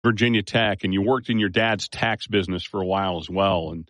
Virginia Tech, and you worked in your dad's tax business for a while as well. And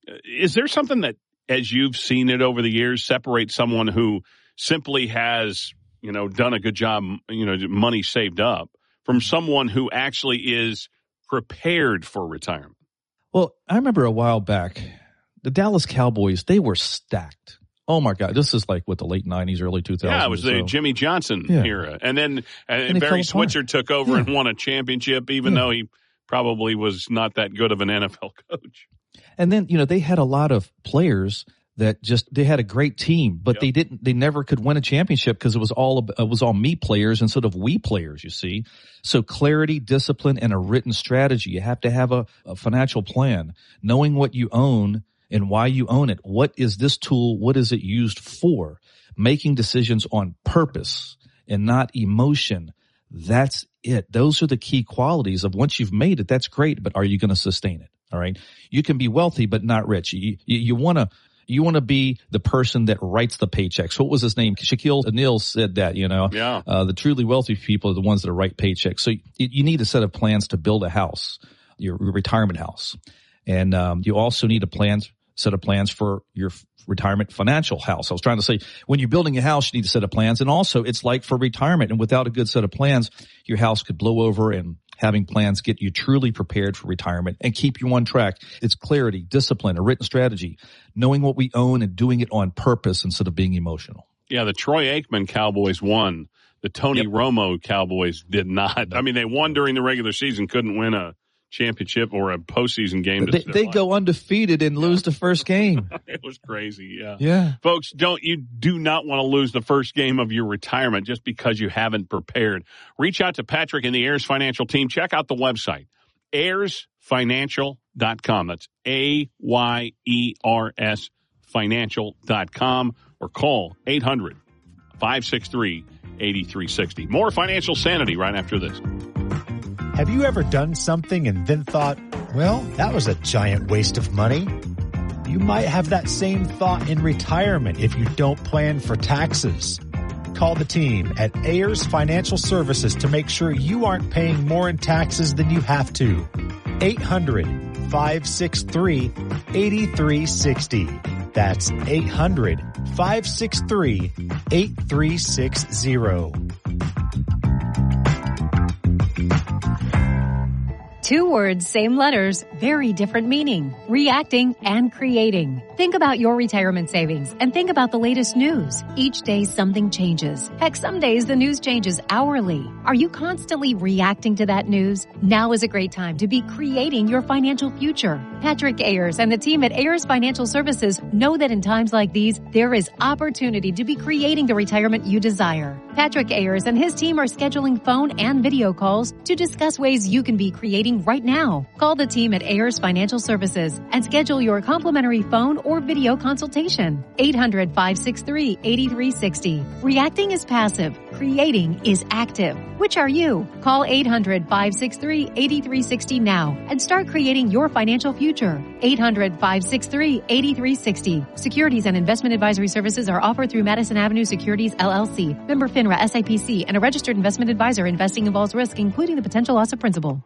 is there something that, as you've seen it over the years, separates someone who simply has, done a good job, money saved up, from someone who actually is prepared for retirement? Well, I remember a while back, the Dallas Cowboys, they were stacked. Oh, my God. This is like, the late 90s, early 2000s. Yeah, it was the Jimmy Johnson era. And then Barry Switzer took over and won a championship, even though he probably was not that good of an NFL coach. And then, they had a lot of players that they had a great team, but they never could win a championship because it was all me players instead of we players, you see. So clarity, discipline, and a written strategy. You have to have a financial plan, knowing what you own and why you own it. What is this tool? What is it used for? Making decisions on purpose and not emotion. That's it. Those are the key qualities of once you've made it, that's great, but are you going to sustain it? All right. You can be wealthy, but not rich. You want to be the person that writes the paychecks. What was his name? Shaquille O'Neal said that, the truly wealthy people are the ones that write paychecks. So you need a set of plans to build a house, your retirement house. And you also need set of plans for your retirement financial house. I was trying to say, when you're building a house, you need a set of plans. And also, it's like for retirement. And without a good set of plans, your house could blow over, and having plans get you truly prepared for retirement and keep you on track. It's clarity, discipline, a written strategy, knowing what we own and doing it on purpose instead of being emotional. Yeah, the Troy Aikman Cowboys won. The Tony Romo Cowboys did not. I mean, they won during the regular season, couldn't win a championship or a postseason game. They go undefeated and lose the first game. It was crazy. Yeah. Folks, you do not want to lose the first game of your retirement just because you haven't prepared. Reach out to Patrick and the Ayers Financial team. Check out the website, AyersFinancial.com. That's AYERS Financial.com, or call 800-563-8360. More financial sanity right after this. Have you ever done something and then thought, well, that was a giant waste of money? You might have that same thought in retirement if you don't plan for taxes. Call the team at Ayers Financial Services to make sure you aren't paying more in taxes than you have to. 800-563-8360. That's 800-563-8360. 2 words, same letters, very different meaning. Reacting and creating. Think about your retirement savings and think about the latest news. Each day something changes. Heck, some days the news changes hourly. Are you constantly reacting to that news? Now is a great time to be creating your financial future. Patrick Ayers and the team at Ayers Financial Services know that in times like these, there is opportunity to be creating the retirement you desire. Patrick Ayers and his team are scheduling phone and video calls to discuss ways you can be creating right now. Call the team at Ayers Financial Services and schedule your complimentary phone or video consultation. 800-563-8360. Reacting is passive. Creating is active. Which are you? Call 800-563-8360 now and start creating your financial future. 800-563-8360. Securities and investment advisory services are offered through Madison Avenue Securities, LLC. Member FINRA SIPC and a registered investment advisor. Investing involves risk, including the potential loss of principal.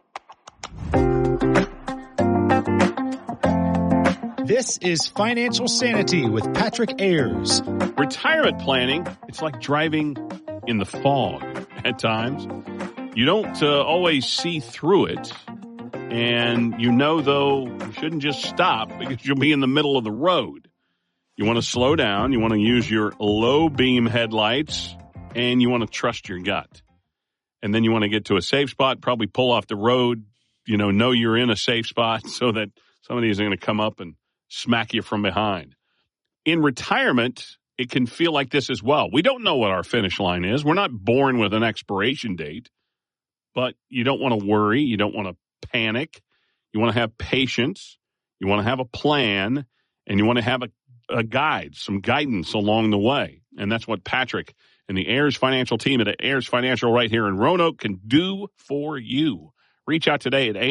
This is Financial Sanity with Patrick Ayers. Retirement planning, it's like driving in the fog at times. You don't always see through it. And though, you shouldn't just stop because you'll be in the middle of the road. You want to slow down. You want to use your low beam headlights, and you want to trust your gut. And then you want to get to a safe spot, probably pull off the road, know you're in a safe spot so that somebody isn't going to come up and smack you from behind. In retirement, it can feel like this as well. We don't know what our finish line is. We're not born with an expiration date, but you don't want to worry. You don't want to panic. You want to have patience. You want to have a plan, and you want to have a guide, some guidance along the way. And that's what Patrick and the Ayers Financial team at Ayers Financial right here in Roanoke can do for you. Reach out today at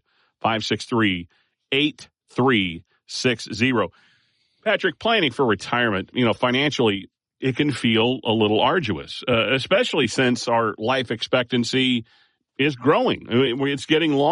800-563-8360. Patrick, planning for retirement, financially, it can feel a little arduous, especially since our life expectancy is growing. It's getting longer.